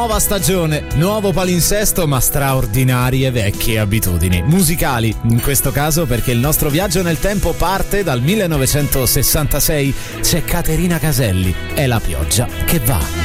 Nuova stagione, nuovo palinsesto, ma straordinarie vecchie abitudini musicali. In questo caso perché il nostro viaggio nel tempo parte dal 1966. C'è Caterina Caselli, è la pioggia che va.